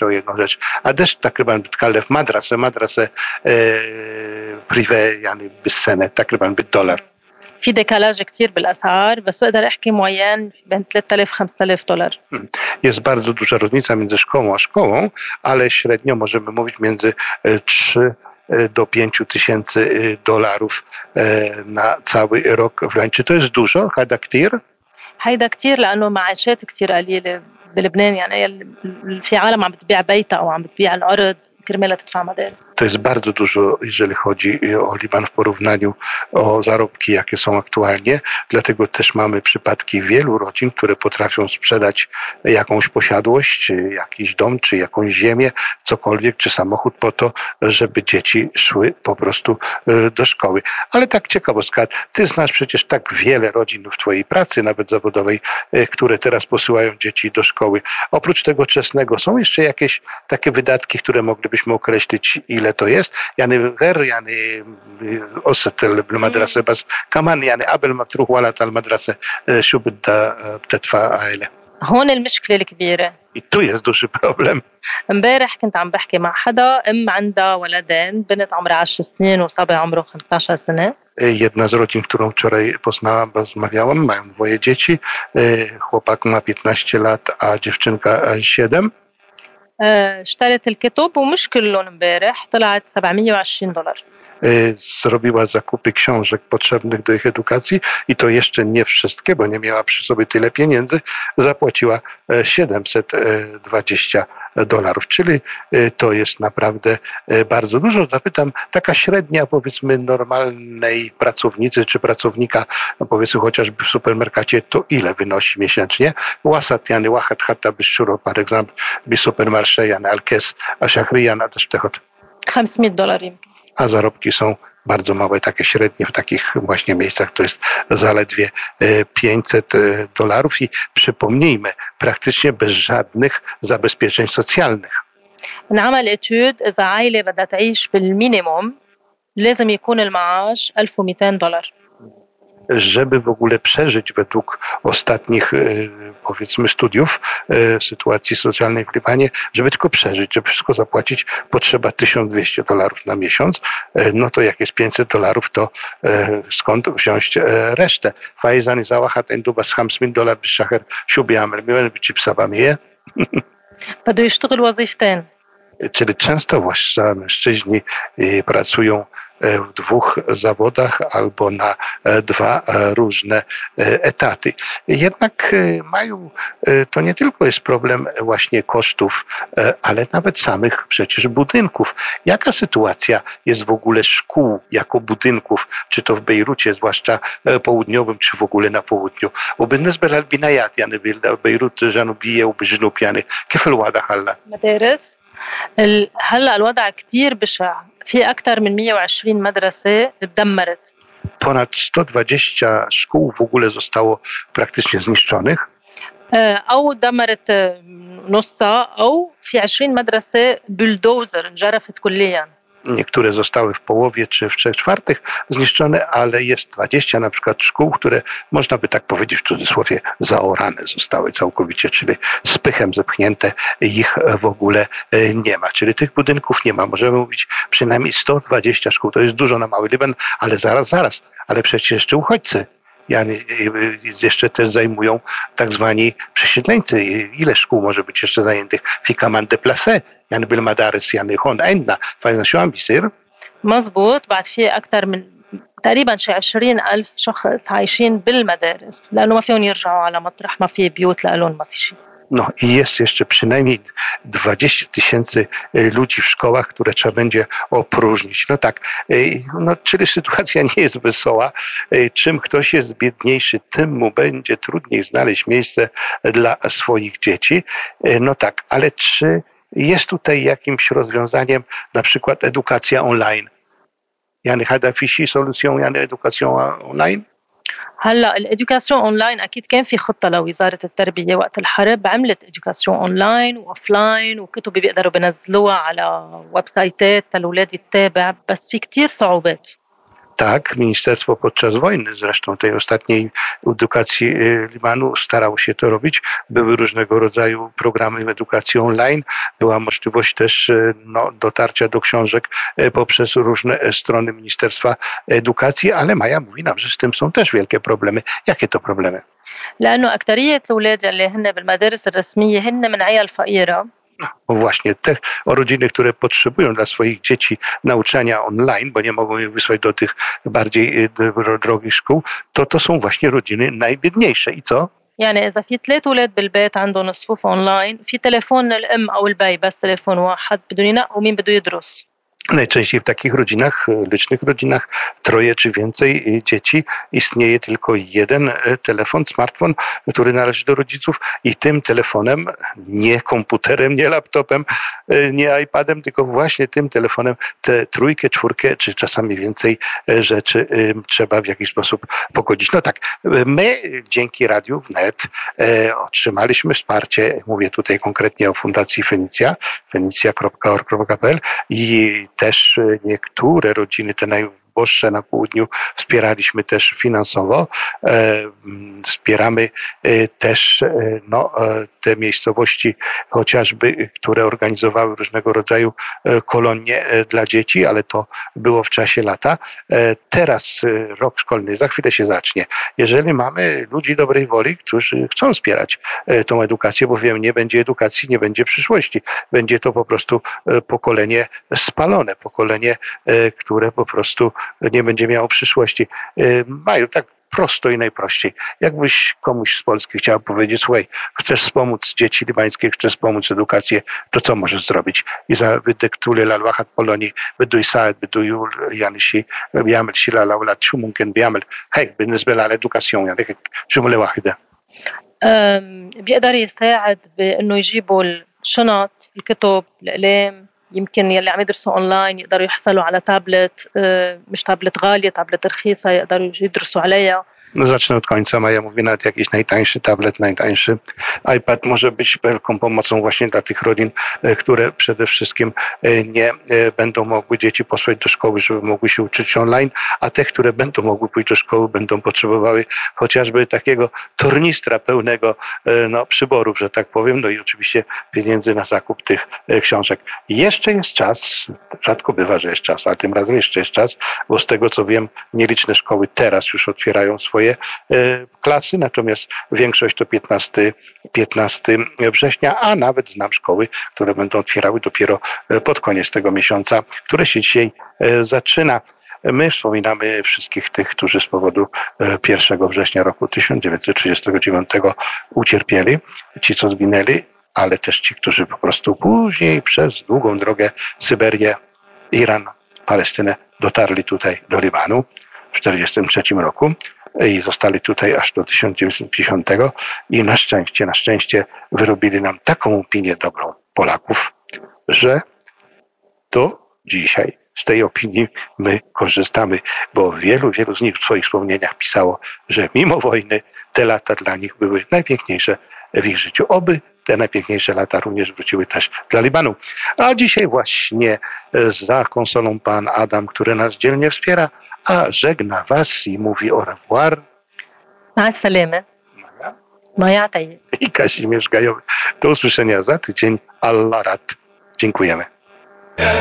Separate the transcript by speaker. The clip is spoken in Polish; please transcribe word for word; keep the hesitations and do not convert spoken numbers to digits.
Speaker 1: jeszcze o jedną rzecz. A też تقريبا بتكلف مدرسة مدرسة بريفي يعني بالسنة تقريبا بالدولار.
Speaker 2: في ديكالاج كتير بالأسعار بس بقدر أحكي معين بين ثلاثة آلاف خمسة آلاف دولار.
Speaker 1: Jest bardzo duża różnica między szkołą a szkołą, ale średnio możemy mówić między trzy do pięciu tysięcy dolarów na cały rok w Libanie. Czy to jest dużo? هذا كتير؟
Speaker 2: هيدا كتير لأنه معاشات كتير قليلة بلبنان يعني في عالم عم بتبيع بيتها أو عم بتبيع الأرض كرمالها تدفع مدارس.
Speaker 1: To jest bardzo dużo, jeżeli chodzi o Liban w porównaniu o zarobki, jakie są aktualnie. Dlatego też mamy przypadki wielu rodzin, które potrafią sprzedać jakąś posiadłość, czy jakiś dom, czy jakąś ziemię, cokolwiek, czy samochód po to, żeby dzieci szły po prostu do szkoły. Ale tak ciekawostka, ty znasz przecież tak wiele rodzin w twojej pracy, nawet zawodowej, które teraz posyłają dzieci do szkoły. Oprócz tego czesnego są jeszcze jakieś takie wydatki, które moglibyśmy określić, ile to jest. يعني غير يعني قصة بالمدرسة بس كمان يعني قبل ما تروح ولد على المدرسة شو بدها بتدفع عائلة.
Speaker 2: هون المشكلة الكبيرة.
Speaker 1: I tu jest duży problem.
Speaker 2: امبارح كنت عم بحكي مع حدا ام عندها ولدين بنت عمرها عشر سنين وصبي عمره خمسة عشر سنة.
Speaker 1: Jedna z rodzin, którą wczoraj poznałam, rozmawiałam, mają dwoje dzieci. Chłopak ma piętnaście lat, a dziewczynka siedem.
Speaker 2: اشترت الكتب ومش كلهم امبارح طلعت سبعمية وعشرين دولار.
Speaker 1: Zrobiła zakupy książek potrzebnych do ich edukacji i to jeszcze nie wszystkie, bo nie miała przy sobie tyle pieniędzy. Zapłaciła siedemset dwadzieścia dolarów, czyli to jest naprawdę bardzo dużo. Zapytam, taka średnia, powiedzmy, normalnej pracownicy czy pracownika, no powiedzmy chociażby w supermarkecie, to ile wynosi miesięcznie? Wasat, yani wahat hatta bishuro, par exemple, bi supermarché, yani alkes, a shahriyan, a też tehot.
Speaker 2: خمسمية دولار يمكن.
Speaker 1: A zarobki są bardzo małe, takie średnie w takich właśnie miejscach to jest zaledwie pięćset dolarów i przypomnijmy, praktycznie bez żadnych zabezpieczeń socjalnych.
Speaker 2: انعمل اتيود إذا عائلة بدها تعيش بالمينيموم لازم يكون المعاش ألف ومئتين دولار.
Speaker 1: Żeby w ogóle przeżyć według ostatnich, powiedzmy, studiów sytuacji socjalnej w Libanie, żeby tylko przeżyć, żeby wszystko zapłacić, potrzeba tysiąc dwieście dolarów na miesiąc. No to jak jest pięćset dolarów, to skąd wziąć resztę? Fajzan zawahat enduba z hamsmin dolar bishaher shubiamel miłem bici psabamie.
Speaker 2: بده يشتغل وظيفتين.
Speaker 1: Czyli często właśnie mężczyźni pracują w dwóch zawodach albo na dwa różne etaty. Jednak mają, to nie tylko jest problem właśnie kosztów, ale nawet samych przecież budynków. Jaka sytuacja jest w ogóle szkół jako budynków, czy to w Bejrucie, zwłaszcza południowym, czy w ogóle na południu? وبالنسبة للبنايات يعني بيروت جنوبية وبجنوب يعني كيف الوضع هلا؟
Speaker 2: مدارس هلا الوضع كتير بشع في أكثر من مية وعشرين مدرسة اتدمرت.
Speaker 1: Ponad sto dwadzieścia szkół w ogóle zostało praktycznie zniszczonych.
Speaker 2: أو دمرت نصها أو في عشرين مدرسة بلدوزر انجرفت كليا.
Speaker 1: Niektóre zostały w połowie czy w trzech czwartych zniszczone, ale jest dwadzieścia na przykład szkół, które można by tak powiedzieć w cudzysłowie zaorane zostały całkowicie, czyli z pychem zepchnięte, ich w ogóle nie ma. Czyli tych budynków nie ma. Możemy mówić przynajmniej sto dwadzieścia szkół. To jest dużo na Mały Liban, ale zaraz, zaraz. Ale przecież jeszcze uchodźcy. Jeszcze też zajmują tak zwani przesiedleńcy. Ile szkół może być jeszcze zajętych? في كمان déplacés يعني بالمدارس يعني هون عندنا فإذا شو عم بيصير؟
Speaker 2: مزبوط بعد في أكثر من تقريبا شي عشرين ألف شخص عايشين بالمدارس لأنه ما فيهم يرجعوا على مطرح ما في بيوت لألون ما في شيء.
Speaker 1: No i jest jeszcze przynajmniej dwadzieścia tysięcy ludzi w szkołach, które trzeba będzie opróżnić. No tak, no, czyli sytuacja nie jest wesoła. Czym ktoś jest biedniejszy, tym mu będzie trudniej znaleźć miejsce dla swoich dzieci. No tak, ale czy jest tutaj jakimś rozwiązaniem na przykład edukacja online? يعني هذا في شيء solution يعني edukacja online?
Speaker 2: هلا الادوكاسيون اونلاين اكيد كان في خطه لوزاره التربيه وقت الحرب عملت ادوكاسيون اونلاين واوفلاين وكتب بيقدروا بينزلوها على ويب سايتات للاولاد يتابع بس في كتير صعوبات.
Speaker 1: Tak, ministerstwo podczas wojny, zresztą tej ostatniej edukacji Libanu, starało się to robić. Były różnego rodzaju programy edukacji online. Była możliwość też no, dotarcia do książek poprzez różne strony Ministerstwa Edukacji, ale Maja mówi nam, że z tym są też wielkie problemy. Jakie to problemy?
Speaker 2: لأنه أكترية الأولاد اللي هن بالمدارس الرسمية هن من عيال فقيرة.
Speaker 1: No właśnie, te rodziny, które potrzebują dla swoich dzieci nauczania online, bo nie mogą je wysłać do tych bardziej drogich szkół, to to są właśnie rodziny najbiedniejsze. I co?
Speaker 2: يعني إذا في ثلاث أولاد بالبيت عندهم صفوف أونلاين في تليفون الأم أو البي بس تليفون واحد بدهم ينقوا مين بده يدرس.
Speaker 1: Najczęściej w takich rodzinach, licznych rodzinach, troje czy więcej dzieci, istnieje tylko jeden telefon, smartfon, który należy do rodziców i tym telefonem, nie komputerem, nie laptopem, nie iPadem, tylko właśnie tym telefonem tę trójkę, czwórkę, czy czasami więcej rzeczy trzeba w jakiś sposób pogodzić. No tak, my dzięki Radiu Wnet otrzymaliśmy wsparcie, mówię tutaj konkretnie o Fundacji Fenicja, fenicja kropka org kropka p l i też niektóre rodziny, te najuboższe na południu, wspieraliśmy też finansowo. Wspieramy też no, te miejscowości chociażby, które organizowały różnego rodzaju kolonie dla dzieci, ale to było w czasie lata. Teraz rok szkolny za chwilę się zacznie. Jeżeli mamy ludzi dobrej woli, którzy chcą wspierać tą edukację, bo wiem, nie będzie edukacji, nie będzie przyszłości. Będzie to po prostu pokolenie spalone, pokolenie, które po prostu nie będzie miało przyszłości. Mają tak prosto i najprościej. Jakbyś komuś z Polski chciał powiedzieć, słuchaj, chcesz wspomóc dzieci libańskie, chcesz wspomóc edukację, to co możesz zrobić? إذا بدك تقولي للواحد بولوني بده يساعد بده يقول يعني شيء بيعمل شيء للأولاد شو ممكن بيعمل هيك بالنسبة للإدوكاسيون يعني هيك جملة واحدة.
Speaker 2: بيقدر يساعد بأنه يجيبوا الشنط، الكتب، الأقلام، يمكن يلي عم يدرسوا اونلاين يقدروا يحصلوا على تابلت، مش تابلت غاليه، تابلت رخيصه يقدروا يدرسوا عليها.
Speaker 1: No zacznę od końca. Maja mówi, nawet jakiś najtańszy tablet, najtańszy iPad może być wielką pomocą właśnie dla tych rodzin, które przede wszystkim nie będą mogły dzieci posłać do szkoły, żeby mogły się uczyć online, a te, które będą mogły pójść do szkoły, będą potrzebowały chociażby takiego tornistra pełnego no, przyborów, że tak powiem, no i oczywiście pieniędzy na zakup tych książek. Jeszcze jest czas, rzadko bywa, że jest czas, a tym razem jeszcze jest czas, bo z tego co wiem, nieliczne szkoły teraz już otwierają swoje klasy, natomiast większość to piętnastego września, a nawet znam szkoły, które będą otwierały dopiero pod koniec tego miesiąca, które się dzisiaj zaczyna. My wspominamy wszystkich tych, którzy z powodu pierwszego września roku tysiąc dziewięćset trzydziestego dziewiątego ucierpieli, ci co zginęli, ale też ci, którzy po prostu później przez długą drogę Syberię, Iran, Palestynę dotarli tutaj do Libanu w tysiąc dziewięćset czterdziestym trzecim roku i zostali tutaj aż do tysiąc dziewięćset pięćdziesiątego i na szczęście, na szczęście wyrobili nam taką opinię dobrą Polaków, że do dzisiaj z tej opinii my korzystamy, bo wielu, wielu z nich w swoich wspomnieniach pisało, że mimo wojny te lata dla nich były najpiękniejsze w ich życiu. Oby te najpiękniejsze lata również wróciły też dla Libanu. A dzisiaj właśnie za konsolą pan Adam, który nas dzielnie wspiera, a żegna was i mówi au revoir.
Speaker 2: مع السلامة. Maja Tayyib
Speaker 1: I Kazimierz Gajowy. Do usłyszenia za tydzień. Allah rad. Dziękujemy.